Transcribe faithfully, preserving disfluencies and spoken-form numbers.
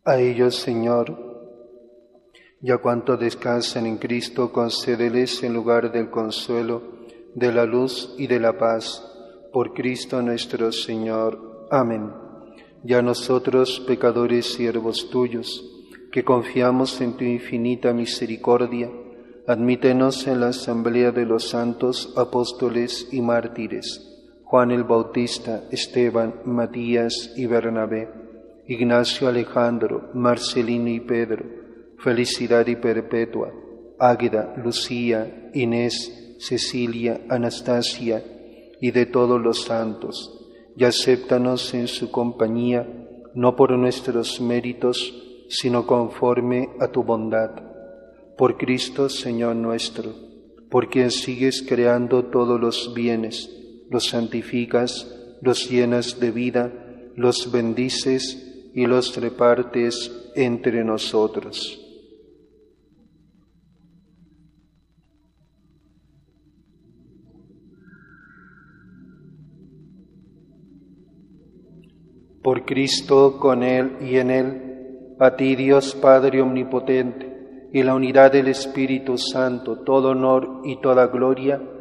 A ellos, Señor, y a cuanto descansan en Cristo, concédeles en lugar del consuelo, de la luz y de la paz, por Cristo nuestro Señor. Amén. Y a nosotros, pecadores siervos tuyos, que confiamos en tu infinita misericordia, admítenos en la asamblea de los santos apóstoles y mártires, Juan el Bautista, Esteban, Matías y Bernabé, Ignacio, Alejandro, Marcelino y Pedro, Felicidad y Perpetua, Águeda, Lucía, Inés, Cecilia, Anastasia y de todos los santos, y acéptanos en su compañía, no por nuestros méritos, sino conforme a tu bondad. Por Cristo, Señor nuestro, por quien sigues creando todos los bienes, los santificas, los llenas de vida, los bendices y los repartes entre nosotros. Por Cristo, con Él y en Él, a ti Dios Padre Omnipotente, y la unidad del Espíritu Santo, todo honor y toda gloria,